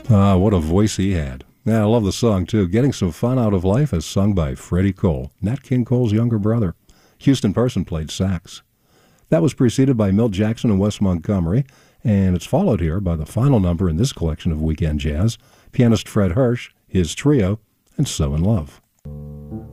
Ah, what a voice he had. Yeah, I love the song, too. Getting Some Fun Out of Life is sung by Freddie Cole, Nat King Cole's younger brother. Houston Person played sax. That was preceded by Milt Jackson and Wes Montgomery, and it's followed here by the final number in this collection of Weekend Jazz, pianist Fred Hirsch, his trio, and So in Love.